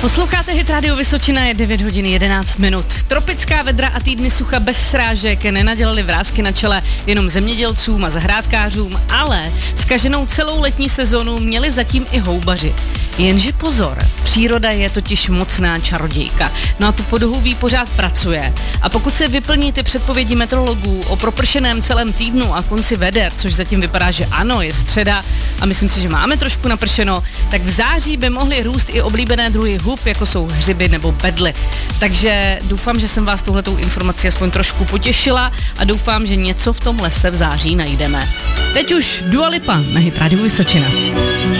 Posloucháte Hit Radio Vysočina, je 9 hodin 11 minut. Tropická vedra a týdny sucha bez srážek nenadělali vrásky na čele jenom zemědělcům a zahrádkářům, ale zkaženou celou letní sezonu měli zatím i houbaři. Jenže pozor, příroda je totiž mocná čarodějka. No a to podhoubí pořád pracuje. A pokud se vyplní ty předpovědi meteorologů o propršeném celém týdnu a konci veder, což zatím vypadá, že ano, je středa a myslím si, že máme trošku napršeno, tak v září by mohly růst i oblíbené druhy hub, jako jsou hřiby nebo bedly. Takže doufám, že jsem vás touhletou informací aspoň trošku potěšila a doufám, že něco v tom lese v září najdeme. Teď už Dua Lipa na Hit Radio Vysočina.